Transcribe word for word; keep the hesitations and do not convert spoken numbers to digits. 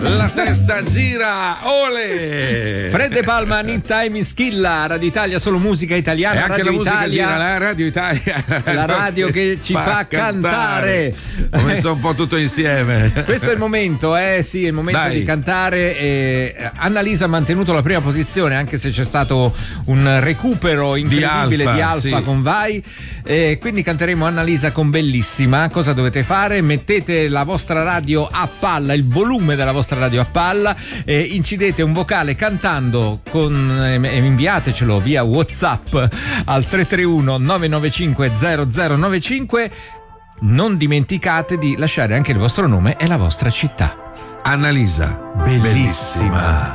La testa gira, ole! Fred De Palma, Anytime in Schilla, Radio Italia, solo musica italiana. E anche Radio la musica Italia, gira, la Radio Italia. la radio che ci fa, fa cantare. cantare. Ho messo un po' tutto insieme. Questo è il momento, eh sì, è il momento Dai. di cantare. Eh, Annalisa ha mantenuto la prima posizione, anche se c'è stato un recupero incredibile Alfa, di Alfa sì. con Vai. Eh, quindi canteremo Annalisa con Bellissima. Cosa dovete fare? Mettete la vostra radio a palla, il volume della vostra radio a palla, eh, incidete un vocale cantando con eh, inviatecelo via WhatsApp al tre tre uno nove nove cinque zero zero nove cinque. Non dimenticate di lasciare anche il vostro nome e la vostra città. Annalisa, Bellissima. bellissima.